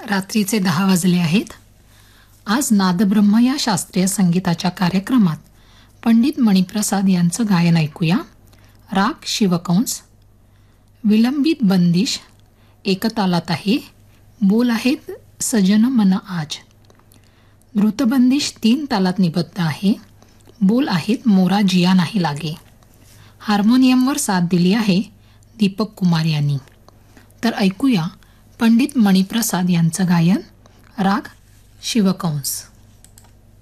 रात्रीचे 10 वाजले आहेत. आज नादब्रह्म या शास्त्रीय संगीताच्या कार्यक्रमात पंडित मणिप्रसाद यांचं गायन ऐकूया. राग शिवकंस, विलंबित बंदिश एकतालात आहे. बोल आहेत सजन मन आज. द्रुतबंदिश 3 तालात निबद्ध आहे. बोल आहेत मोरा जिया नाही लागे. हार्मोनियमवर साथ दिली आहे दीपक कुमार यांनी. तर ऐकूया पंडित मणिप्रसाद यांचं गायन. राग शिवकंस.